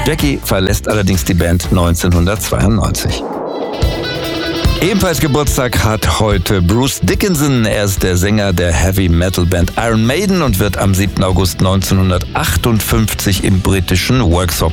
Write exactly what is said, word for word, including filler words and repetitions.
Jackie verlässt allerdings die Band neunzehnhundertzweiundneunzig. Ebenfalls Geburtstag hat heute Bruce Dickinson. Er ist der Sänger der Heavy-Metal-Band Iron Maiden und wird am siebten August neunzehnhundertachtundfünfzig im britischen Worksop